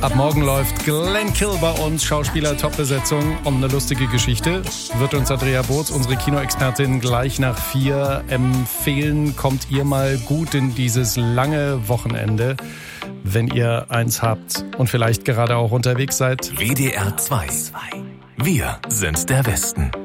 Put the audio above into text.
Ab morgen läuft Glenn Kill bei uns, Schauspieler, Top-Besetzung, und eine lustige Geschichte. Wird uns Andrea Boots, unsere Kinoexpertin, gleich nach 4 empfehlen. Kommt ihr mal gut in dieses lange Wochenende, wenn ihr eins habt und vielleicht gerade auch unterwegs seid. WDR 2. Wir sind der Westen.